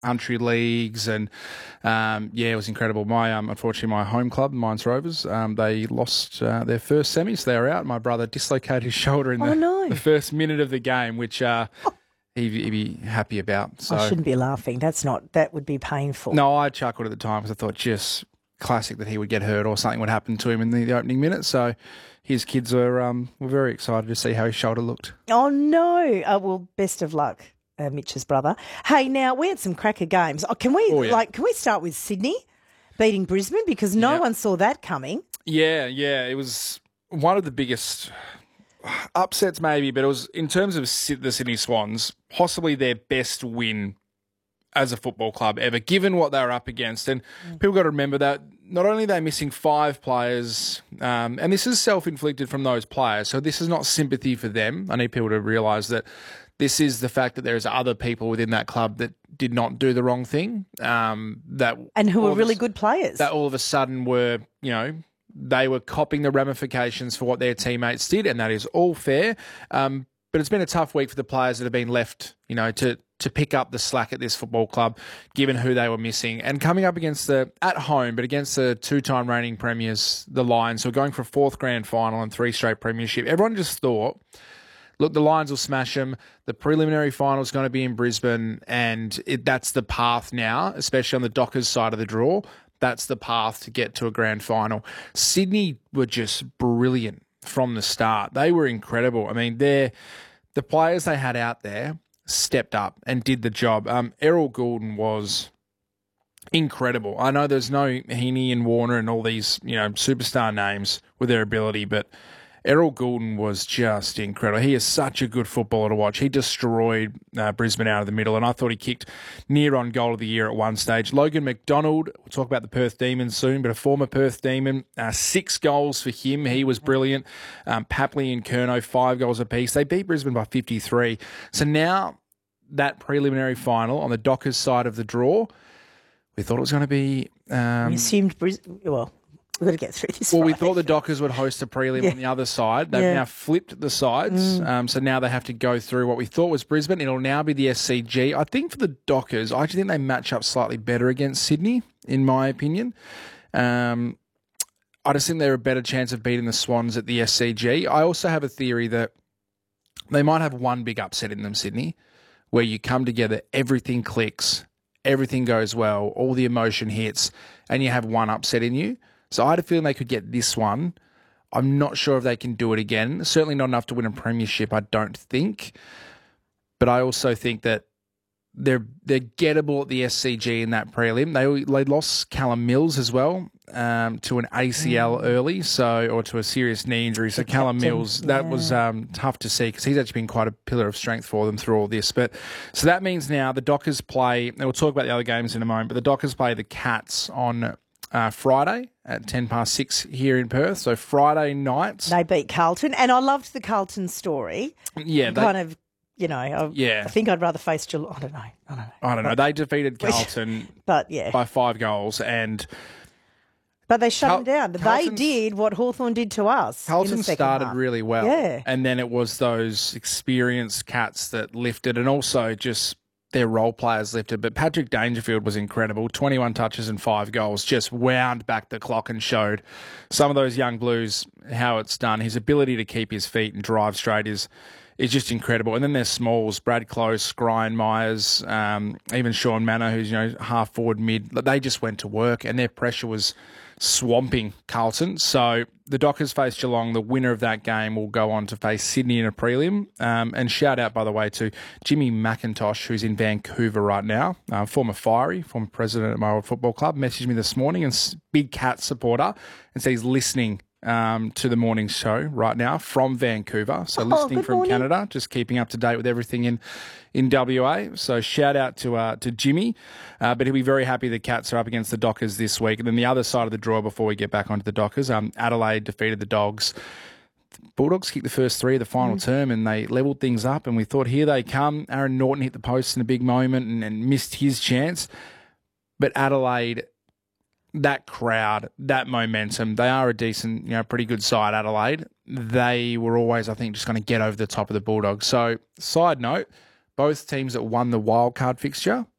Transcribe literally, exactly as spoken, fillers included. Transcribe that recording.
country leagues, and um, yeah, it was incredible. My um, unfortunately, my home club, Mines Rovers, um, they lost uh, their first semi, so they were out. My brother dislocated his shoulder in Oh, the, no. the first minute of the game, which uh, he'd, he'd be happy about. So I shouldn't be laughing. That's not. That would be painful. no, I chuckled at the time because I thought just classic that he would get hurt or something would happen to him in the, the opening minute. So his kids were um, were very excited to see how his shoulder looked. Oh no! Uh, well, best of luck. Uh, Mitch's brother. Hey, now we had some cracker games. Oh, can we Oh, yeah. like? Can we start with Sydney beating Brisbane because no Yeah. one saw that coming? Yeah, yeah, it was one of the biggest upsets, maybe, but it was in terms of Sy- the Sydney Swans, possibly their best win as a football club ever, given what they were up against. And people got to remember that not only are they missing five players, um, and this is self-inflicted from those players, so this is not sympathy for them. I need people to realise that this is the fact that there's other people within that club that did not do the wrong thing, um, that And who all were of a really s- good players. that all of a sudden were, you know, they were copping the ramifications for what their teammates did, and that is all fair. Um, but it's been a tough week for the players that have been left, you know, to to pick up the slack at this football club, given who they were missing. And coming up against the, at home, but against the two-time reigning premiers, the Lions, who are going for a fourth grand final and three straight premiership, everyone just thought, look, the Lions will smash them. The preliminary final is going to be in Brisbane, and it, that's the path now, especially on the Dockers side of the draw. That's the path to get to a grand final. Sydney were just brilliant from the start. They were incredible. I mean, they're, the players they had out there stepped up and did the job. Um, Errol Goulden was incredible. I know there's no Heaney and Warner and all these, you know, superstar names with their ability, but Errol Goulden was just incredible. He is such a good footballer to watch. He destroyed uh, Brisbane out of the middle, and I thought he kicked near on goal of the year at one stage. Logan McDonald, we'll talk about the Perth Demons soon, but a former Perth Demon, uh, six goals for him. He was brilliant. Um, Papley and Kerno, five goals apiece. They beat Brisbane by fifty-three. So now that preliminary final on the Dockers side of the draw, we thought it was going to be... Um, we assumed Brisbane. Well, we've got to get through this. Well, we Friday. thought the Dockers would host a prelim Yeah. on the other side. They've Yeah. now flipped the sides, um, so now they have to go through what we thought was Brisbane. It'll now be the S C G. I think for the Dockers, I actually think they match up slightly better against Sydney, in my opinion. Um, I just think they're a better chance of beating the Swans at the S C G. I also have a theory that they might have one big upset in them, Sydney, where you come together, everything clicks, everything goes well, all the emotion hits, and you have one upset in you. So I had a feeling they could get this one. I'm not sure if they can do it again. Certainly not enough to win a premiership, I don't think. But I also think that they're they're gettable at the S C G in that prelim. They they lost Callum Mills as well um, to an A C L Mm. early, so or to a serious knee injury. So The Callum captain, Mills, that was yeah. um, tough to see because he's actually been quite a pillar of strength for them through all this. But so that means now the Dockers play, and we'll talk about the other games in a moment. But the Dockers play the Cats on uh, Friday at ten past six here in Perth. So Friday night, They beat Carlton, and I loved the Carlton story. yeah, they, kind of, you know, I, Yeah. I think I'd rather face Geelong. I don't know. I don't know. I don't know. They defeated Carlton But yeah, by five goals and. but they shut Cal- them down. They Carlton's- did what Hawthorn did to us. in Carlton the second started half. really well. Yeah. And then it was those experienced Cats that lifted, and also just their role players lifted. But Patrick Dangerfield was incredible. twenty-one touches and five goals. Just wound back the clock and showed some of those young Blues how it's done. His ability to keep his feet and drive straight is is just incredible. And then there's smalls, Brad Close, Ryan Myers, um, even Sean Manor, who's, you know, half forward mid. They just went to work, and their pressure was swamping Carlton. So the Dockers face Geelong. The winner of that game will go on to face Sydney in a prelim. Um, and shout out, by the way, to Jimmy McIntosh, who's in Vancouver right now, uh, former Fiery, former president of my old football club, messaged me this morning, and s- big Cat supporter, and says he's listening um, to the morning show right now from Vancouver. So Oh, listening good from morning. Canada, just keeping up to date with everything in in W A. So shout out to uh, to Jimmy, uh, but he'll be very happy the Cats are up against the Dockers this week. And then the other side of the draw before we get back onto the Dockers, um, Adelaide defeated the Dogs. Bulldogs kicked the first three of the final Mm. term, and they levelled things up, and we thought, here they come. Aaron Norton hit the post in a big moment and, and missed his chance. But Adelaide, that crowd, that momentum, they are a decent, you know, pretty good side, Adelaide. They were always, I think, just going to get over the top of the Bulldogs. So, side note, both teams that won the wildcard fixture